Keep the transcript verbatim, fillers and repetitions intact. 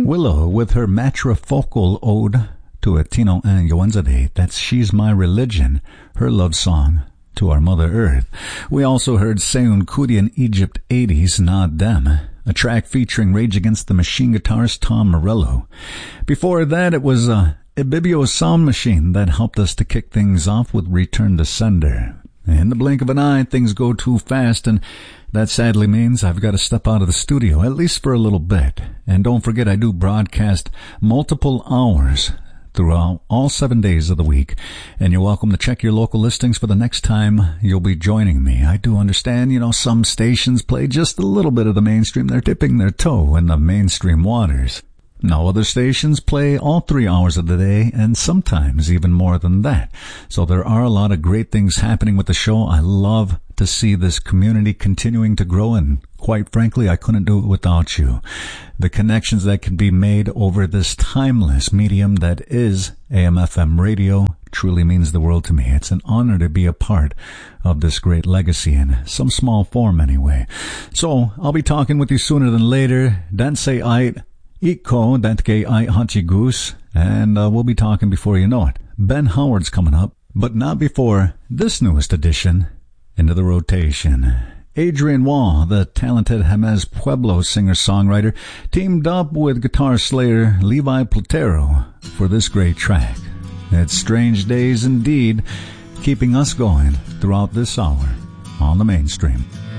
Willow with her matrifocal ode to a Tino and Yoenzade. That's She's My Religion, her love song to our Mother Earth. We also heard Seun Kuti and Egypt eighties, Not Them, a track featuring Rage Against the Machine guitarist Tom Morello. Before that, it was uh, Ibibio Sound Machine that helped us to kick things off with Return to Sender. In the blink of an eye, things go too fast, and that sadly means I've got to step out of the studio, at least for a little bit. And don't forget, I do broadcast multiple hours throughout all seven days of the week, and you're welcome to check your local listings for the next time you'll be joining me. I do understand, you know, some stations play just a little bit of the mainstream. They're dipping their toe in the mainstream waters. Now, other stations play all three hours of the day, and sometimes even more than that. So there are a lot of great things happening with the show. I love to see this community continuing to grow, and quite frankly, I couldn't do it without you. The connections that can be made over this timeless medium that is A M F M radio truly means the world to me. It's an honor to be a part of this great legacy in some small form anyway. So I'll be talking with you sooner than later. Dance ait. Iko, Dantke I Hachi Goose, and uh, we'll be talking before you know it. Ben Howard's coming up, but not before this newest addition into the rotation. Adrian Wall, the talented Jamez Pueblo singer-songwriter, teamed up with guitar slayer Levi Platero for this great track. It's strange days indeed, keeping us going throughout this hour on the mainstream.